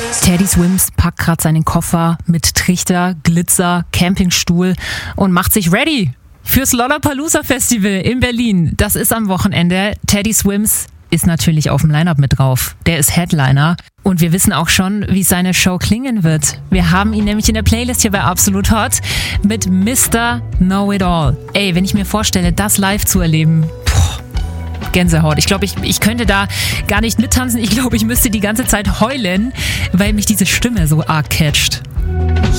Teddy Swims packt gerade seinen Koffer mit Trichter, Glitzer, Campingstuhl und macht sich ready fürs Lollapalooza Festival in Berlin. Das ist am Wochenende. Teddy Swims ist natürlich auf dem Line-Up mit drauf. Der ist Headliner. Und wir wissen auch schon, wie seine Show klingen wird. Wir haben ihn nämlich in der Playlist hier bei Absolut Hot mit Mr. Know-It-All. Ey, wenn ich mir vorstelle, das live zu erleben, Gänsehaut. Ich glaube, ich könnte da gar nicht mittanzen. Ich glaube, ich müsste die ganze Zeit heulen, weil mich diese Stimme so arg catcht.